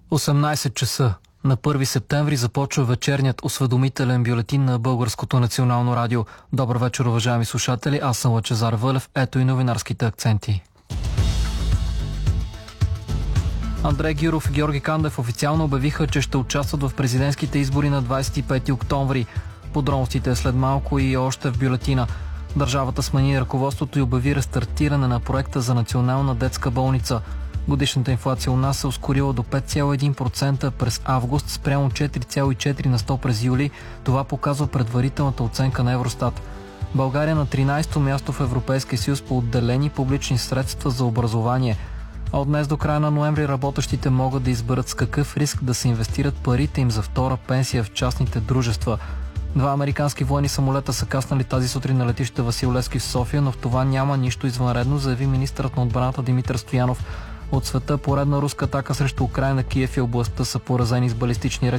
18 часа. На 1 септември започва вечерният осведомителен бюлетин на Българското национално радио. Добър вечер, уважаеми слушатели. Аз съм Лъчезар Вълев. Ето и новинарските акценти. Андрей Гюров и Георги Кандев официално обявиха, че ще участват в президентските избори на 25 октомври. Подробностите след малко и още в бюлетина. Държавата смени ръководството и обяви рестартиране на проекта за национална детска болница. Годишната инфлация у нас се ускорила до 5,1% през август спрямо 4,4 на 100 през юли. Това показва предварителната оценка на Евростат. България на 13-то място в Европейския съюз по отделени публични средства за образование. А от днес до края на ноември работещите могат да изберат с какъв риск да се инвестират парите им за втора пенсия в частните дружества. 2 американски военни самолета са каснали тази сутрин на летище Васил Левски в София, но в това няма нищо извънредно, заяви министърът на отбраната Димитър Стоянов. От света поредна руска атака срещу Украйна, Киев и областта са поразени с балистични ракети.